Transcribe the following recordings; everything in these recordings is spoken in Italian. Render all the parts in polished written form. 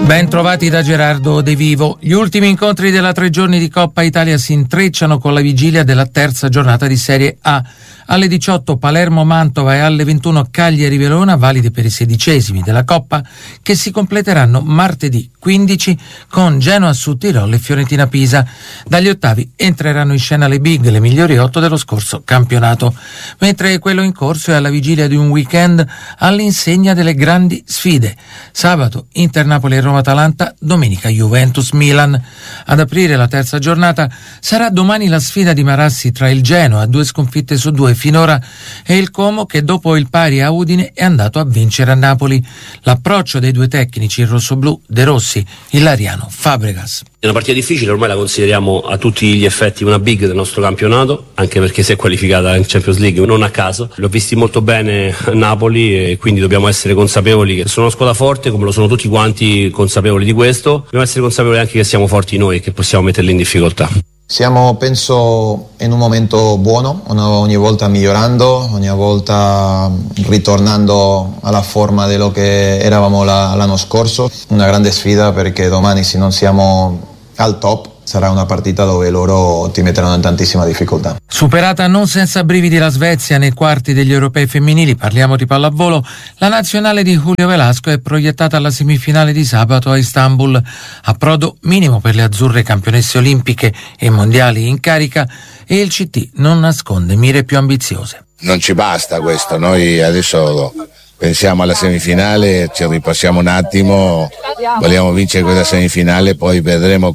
Ben trovati da Gerardo De Vivo. Gli ultimi incontri della 3 giorni di Coppa Italia si intrecciano con la vigilia della terza giornata di Serie A. Alle 18 Palermo-Mantova e alle 21 Cagliari-Verona, valide per i 16esimi della Coppa, che si completeranno martedì 15 con Genoa-Sud Tirol e Fiorentina-Pisa. Dagli ottavi entreranno in scena le big, le migliori 8 dello scorso campionato, mentre quello in corso è alla vigilia di un weekend all'insegna delle grandi sfide. Sabato Inter-Napoli e Roma-Atalanta, domenica Juventus-Milan. Ad aprire la terza giornata sarà domani la sfida di Marassi tra il Genoa, 2 sconfitte su 2 finora, e il Como che dopo il pari a Udine è andato a vincere a Napoli. L'approccio dei due tecnici, il rossoblù, De Rossi, il Lariano, Fabregas. È una partita difficile, ormai la consideriamo a tutti gli effetti una big del nostro campionato, anche perché si è qualificata in Champions League non a caso. L'ho visti molto bene a Napoli e quindi dobbiamo essere consapevoli che sono una squadra forte, come lo sono tutti quanti consapevoli di questo. Dobbiamo essere consapevoli anche che siamo forti noi e che possiamo metterli in difficoltà. Siamo, penso, in un momento buono, ogni volta migliorando, ogni volta ritornando alla forma di quello che eravamo l'anno scorso. Una grande sfida perché domani, se non siamo al top, sarà una partita dove loro ti metteranno in tantissima difficoltà. Superata non senza brividi la Svezia nei quarti degli europei femminili, parliamo di pallavolo, la nazionale di Julio Velasco è proiettata alla semifinale di sabato a Istanbul. Approdo minimo per le azzurre campionesse olimpiche e mondiali in carica, e il CT non nasconde mire più ambiziose. Non ci basta questo, noi adesso pensiamo alla semifinale, ci ripassiamo un attimo, vogliamo vincere questa semifinale, poi vedremo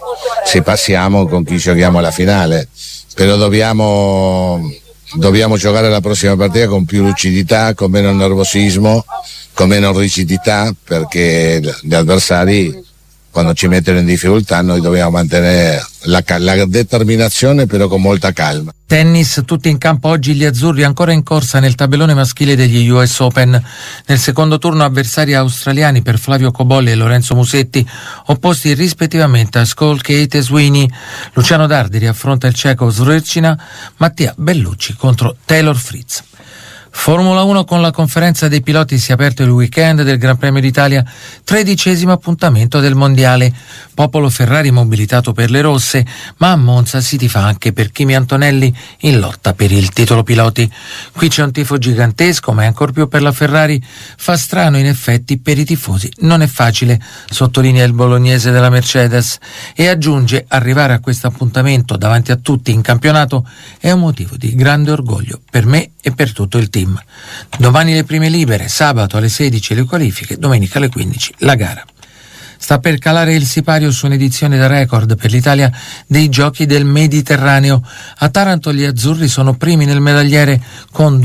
se passiamo con chi giochiamo alla finale, però dobbiamo giocare la prossima partita con più lucidità, con meno nervosismo, con meno rigidità, perché gli avversari quando ci mettono in difficoltà noi dobbiamo mantenere la determinazione, però con molta calma. Tennis, tutti in campo oggi gli azzurri, ancora in corsa nel tabellone maschile degli US Open. Nel secondo turno avversari australiani per Flavio Cobolli e Lorenzo Musetti, opposti rispettivamente a Skolkate e Sweeney. Luciano Darderi affronta il ceco Svrčina, Mattia Bellucci contro Taylor Fritz. Formula 1 con la conferenza dei piloti si è aperto il weekend del Gran Premio d'Italia, 13° appuntamento del mondiale. Popolo Ferrari mobilitato per le rosse, ma a Monza si tifa anche per Kimi Antonelli in lotta per il titolo piloti. Qui c'è un tifo gigantesco, ma è ancor più per la Ferrari. Fa strano in effetti per i tifosi, non è facile, sottolinea il bolognese della Mercedes, e aggiunge: arrivare a questo appuntamento davanti a tutti in campionato è un motivo di grande orgoglio per me e per tutto il team. Domani le prime libere, sabato alle 16 le qualifiche, domenica alle 15 la gara. Sta per calare il sipario su un'edizione da record per l'Italia dei Giochi del Mediterraneo. A Taranto gli azzurri sono primi nel medagliere con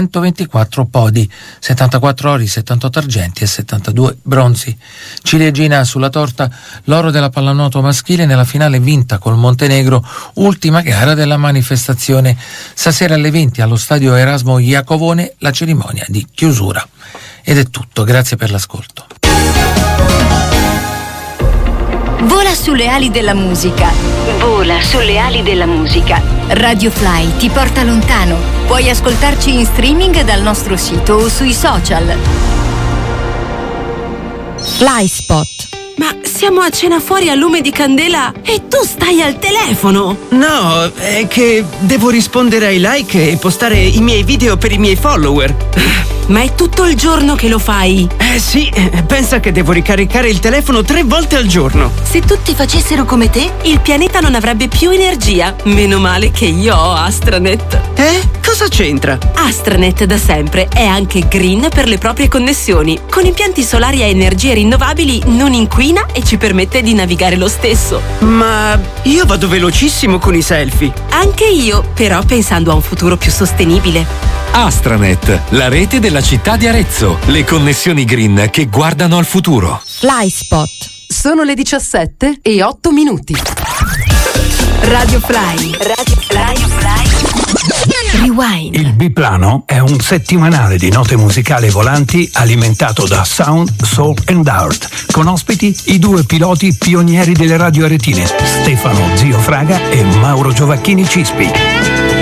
224 podi, 74 ori, 78 argenti e 72 bronzi. Ciliegina sulla torta l'oro della pallanuoto maschile nella finale vinta col Montenegro, ultima gara della manifestazione. Stasera alle 20 allo stadio Erasmo Iacovone la cerimonia di chiusura. Ed è tutto, grazie per l'ascolto. Vola sulle ali della musica. Vola sulle ali della musica. Radio Fly ti porta lontano. Puoi ascoltarci in streaming dal nostro sito o sui social. Fly Spot. Ma siamo a cena fuori a lume di candela e tu stai al telefono! No, è che devo rispondere ai like e postare i miei video per i miei follower. Ma è tutto il giorno che lo fai? Sì, pensa che devo ricaricare il telefono 3 volte al giorno. Se tutti facessero come te, il pianeta non avrebbe più energia. Meno male che io ho Astranet. Cosa c'entra? Astranet da sempre è anche green per le proprie connessioni. Con impianti solari a energie rinnovabili non inquina e ci permette di navigare lo stesso. Ma io vado velocissimo con i selfie. Anche io, però pensando a un futuro più sostenibile. Astranet, la rete della città di Arezzo. Le connessioni green che guardano al futuro. Fly Spot. Sono le 17:08. Radio Fly. Radio Fly. Rewind. Il Biplano è un settimanale di note musicali volanti alimentato da sound, soul and art, con ospiti i 2 piloti pionieri delle radio aretine, Stefano Zio Fraga e Mauro Giovacchini Cispi.